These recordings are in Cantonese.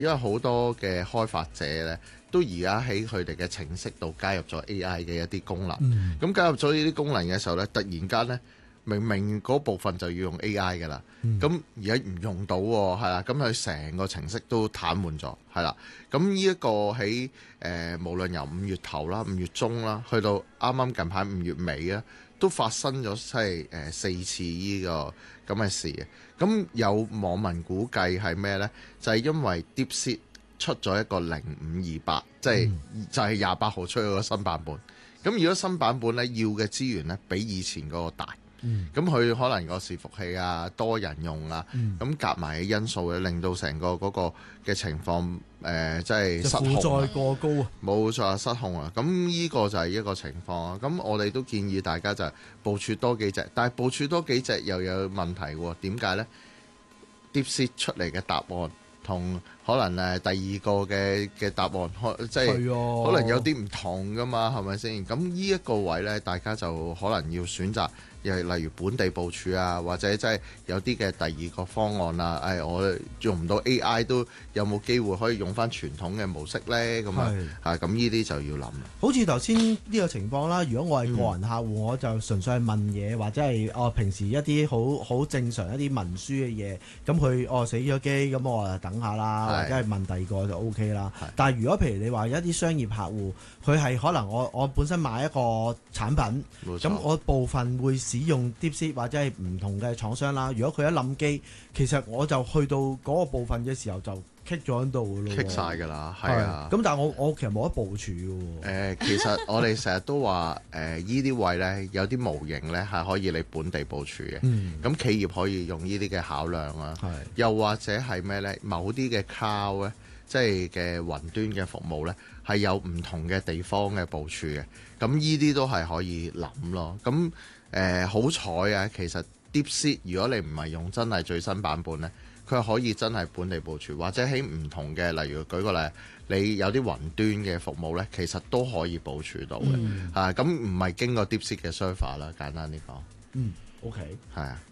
因為好多嘅開發者呢，都而家喺佢哋嘅程式度加入咗 AI 嘅一啲功能。咁加入咗呢啲功能嘅時候呢，突然間呢，明明嗰部分就要用 AI 㗎啦，咁而家唔用到喎，係啦，咁佢成個程式都癱瘓咗，係啦。咁呢一個喺無論由5月頭啦、5月中啦，去到啱啱近排5月尾啊，都發生咗即係4次呢個咁嘅事嘅。咁有網民估計係咩呢？就係因為 DeepSeek 出咗一個0528，即係就係28號出咗個新版本。咁如果新版本呢，要嘅資源呢，比以前嗰個大。咁佢可能個伺服器啊多人用啊，咁夾埋嘅因素咧，令到成個嗰個嘅情況即係失控， 負載過高啊！ 冇錯，失控啊！咁呢個就係一個情況啊。咁我哋都建議大家就係部署多幾隻，但係部署多幾隻又有問題喎。點解呢？ DeepSeek 出嚟嘅答案同可能第二個嘅答案，即係可能有啲唔同噶嘛，係咪先？咁呢一個位呢，大家就可能要選擇。又例如本地部署啊，或者即係有啲嘅第二個方案啊，我用唔到 AI 都有冇機會可以用翻傳統嘅模式呢？咁咁呢啲就要諗啦。 好似頭先呢個情況啦，如果我係個人客戶，我就純粹係問嘢，或者係平時一啲好正常一啲文書嘅嘢，咁佢死咗機，咁我就等下啦，或者係問第二個就 OK 啦。但係如果譬如你話一啲商業客戶，佢係可能我本身買一個產品，咁我部分會使用 DeepSeek 或者係唔同嘅廠商啦。如果佢一冧機，其實我就去到嗰個部分嘅時候就棘咗喺度㗎咯， 棘晒㗎啦，係啊。 咁但係我其實冇得部署㗎喎。 其實我哋成日都話依啲位呢，有啲模型呢係可以你本地部署嘅。咁企業可以用呢啲嘅考量啦。又或者係咩呢？某啲嘅 cloud 呢，即係嘅雲端嘅服務呢，係有唔同嘅地方嘅部署嘅。咁呢啲都係可以諗咯。咁好彩啊，其實 DeepSeek 如果你唔係用真係最新版本呢，佢可以真係本地部署，或者喺唔同嘅，例如舉個例，你有啲雲端嘅服務呢，其實都可以部署到嘅。咁唔係經過 DeepSeek 嘅 server 啦，簡單啲講。 OK， 係啊。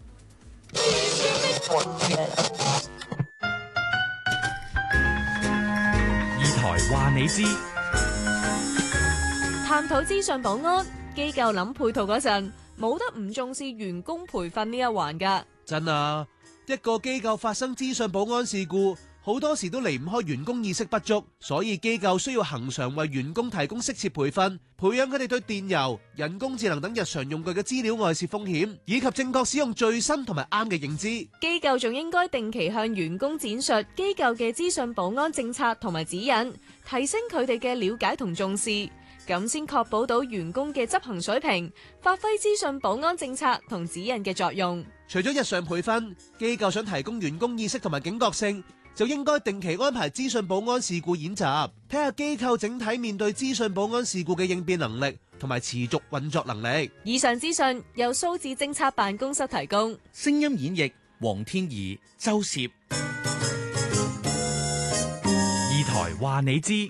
二台話你知， 探討資訊保安，機構諗配套嗰陣，冇得唔重視員工培訓呢一環㗎。 真啊，一個機構發生資訊保安事故，好多時都離唔開員工意識不足，所以機構需要恆常為員工提供適切培訓，培養佢哋對電郵、人工智能等日常用具嘅資料外泄風險，以及正確使用最新同埋啱嘅認知。 機構仲應該定期向員工展述機構嘅資訊保安政策同埋指引，提升佢哋嘅了解同重視，咁先確保到員工嘅執行水平，發揮資訊保安政策同指引嘅作用。 除咗日常培訓，機構想提供員工意識同埋警覺性，就應該定期安排資訊保安事故演習，睇下機構整體面對資訊保安事故嘅應變能力同埋持續運作能力。 以上資訊由數字政策辦公室提供。 聲音演繹黃天怡、周攝。二台話你知。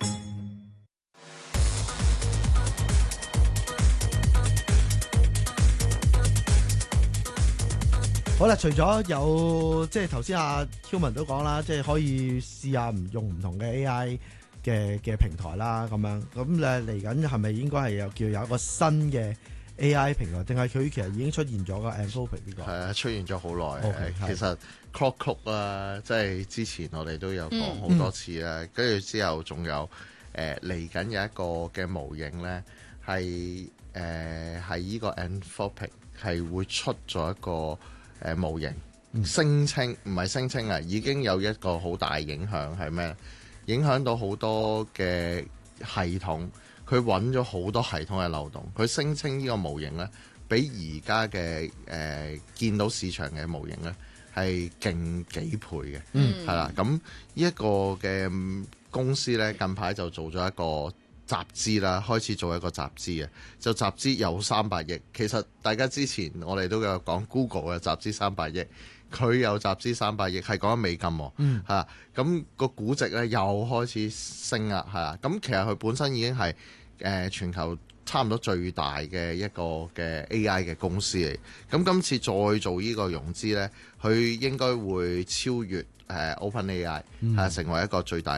好啦，除咗有即係頭先阿 Kilman 都講啦，即係可以試下唔用唔同嘅 AI 嘅平台啦，咁樣咁嚟緊係咪應該係有一個新嘅 AI 平台，定係佢其實已經出現咗個 Anthropic 呢個？ 係啊，出現咗好耐。其實 Claude 啊，即係之前我哋都有講好多次啦，跟住之後仲有嚟緊有一個嘅模型咧，係呢個 Anthropic 係會出咗一個模型，聲稱唔係聲稱啊，已經有一個好大影響係咩？影響到好多嘅系統，佢揾咗好多系統嘅漏洞。佢聲稱呢個模型呢，比而家嘅見到市場嘅模型呢係勁幾倍嘅，係啦。咁呢一個嘅公司呢，近排就做咗一個集資啦，開始做一個集資嘅，就集資有300億。其實大家之前我哋都有講 Google 嘅集資300億，佢有集資300億，係講緊美金喎，嚇。咁個估值咧又開始升啦，係啦。咁其實佢本身已經係全球差唔多最大嘅一個嘅 AI 嘅公司嚟。咁今次再做呢個融資呢，佢應該會超越OpenAI，成為一個最大